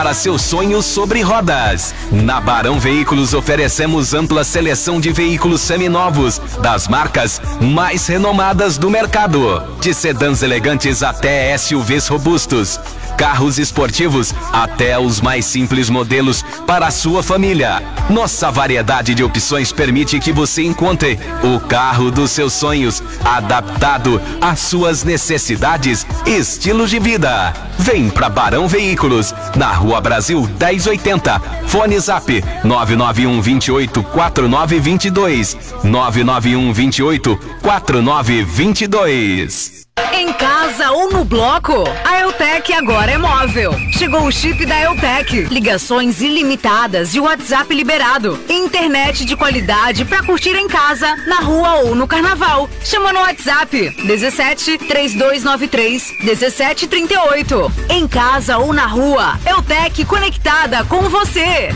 para seus sonhos sobre rodas. Na Barão Veículos oferecemos ampla seleção de veículos seminovos das marcas mais renomadas do mercado. De sedãs elegantes até SUVs robustos, carros esportivos até os mais simples modelos para a sua família. Nossa variedade de opções permite que você encontre o carro dos seus sonhos, adaptado às suas necessidades e estilos de vida. Vem para Barão Veículos, na Rua Brasil 1080, fone zap 991 28 4922, 991 28 4922. Em casa ou no bloco, a Eutec agora é móvel. Chegou o chip da Eutec. Ligações ilimitadas e WhatsApp liberado. Internet de qualidade para curtir em casa, na rua ou no carnaval. Chama no WhatsApp 17 3293 1738. Em casa ou na rua, Eutec conectada com você.